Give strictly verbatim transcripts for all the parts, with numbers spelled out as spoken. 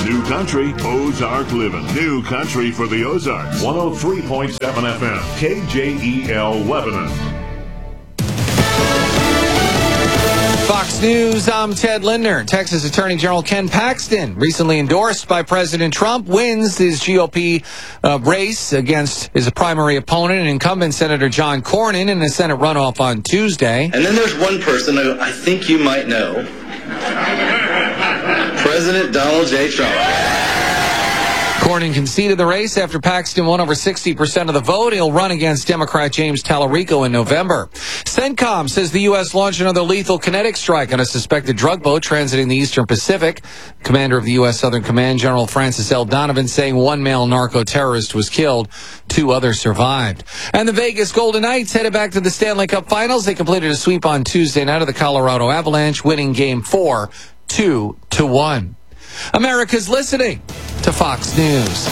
New Country, Ozark Living. New Country for the Ozarks. one oh three point seven F M. K J E L Lebanon. Fox News, I'm Ted Lindner. Texas Attorney General Ken Paxton, recently endorsed by President Trump, wins his G O P uh, race against his primary opponent and incumbent Senator John Cornyn in the Senate runoff on Tuesday. And then there's one person who I think you might know. President Donald J. Trump. Cornyn conceded the race after Paxton won over sixty percent of the vote. He'll run against Democrat James Tallarico in November. CENTCOM says the U S launched another lethal kinetic strike on a suspected drug boat transiting the Eastern Pacific. Commander of the U S Southern Command, General Francis L. Donovan, saying one male narco-terrorist was killed. Two others survived. And the Vegas Golden Knights headed back to the Stanley Cup Finals. They completed a sweep on Tuesday night of the Colorado Avalanche, winning Game four, two to one. America's listening to Fox News.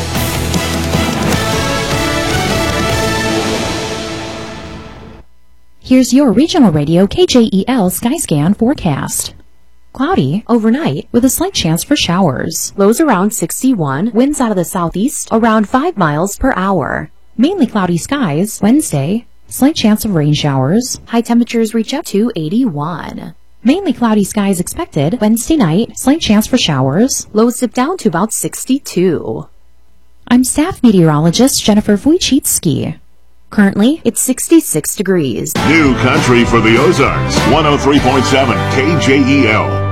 Here's your regional radio K J E L Skyscan forecast. Cloudy overnight with a slight chance for showers. Lows around sixty-one, winds out of the southeast around five miles per hour. Mainly cloudy skies Wednesday, slight chance of rain showers. High temperatures reach up to eighty-one. Mainly cloudy skies expected Wednesday night, slight chance for showers. Lows dip down to about sixty-two. I'm staff meteorologist Jennifer Wojcicki. Currently, it's sixty-six degrees. New Country for the Ozarks. one oh three point seven K J E L.